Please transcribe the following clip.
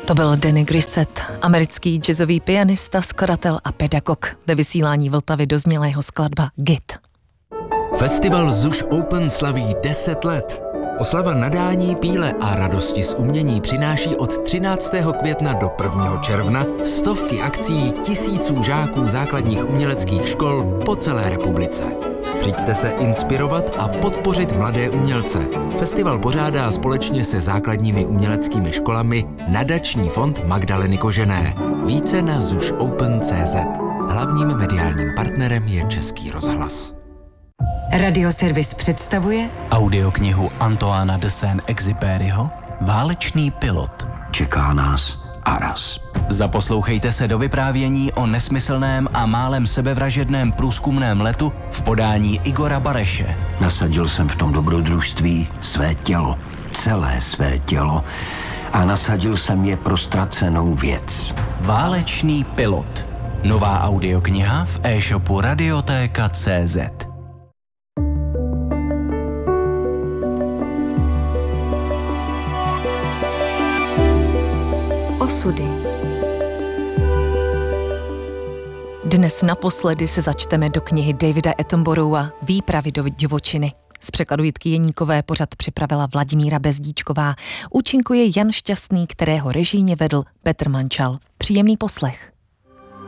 To byl Danny Grissett, americký jazzový pianista, skladatel a pedagog. Ve vysílání Vltavy dozněla jeho skladba Git. Festival ZUŠ Open slaví 10 let. Oslava nadání, píle a radosti z umění přináší od 13. května do 1. června stovky akcí tisíců žáků základních uměleckých škol po celé republice. Přijďte se inspirovat a podpořit mladé umělce. Festival pořádá společně se základními uměleckými školami Nadační fond Magdaleny Kožené. Více na zušopen.cz. Hlavním mediálním partnerem je Český rozhlas. Radioservis představuje audioknihu Antoána de Saint-Exupéryho Válečný pilot. Čeká nás Aras. Zaposlouchejte se do vyprávění o nesmyslném a málem sebevražedném průzkumném letu v podání Igora Bareše. Nasadil jsem v tom dobrodružství své tělo, celé své tělo, a nasadil jsem je pro ztracenou věc. Válečný pilot. Nová audiokniha v e-shopu Radioteka.cz. Osudy. Dnes naposledy se začteme do knihy Davida Attenborougha Výpravy do divočiny. Z překladu Jitky Jeníkové pořad připravila Vladimíra Bezdíčková. Účinkuje Jan Šťastný, kterého režijně vedl Petr Mančal. Příjemný poslech.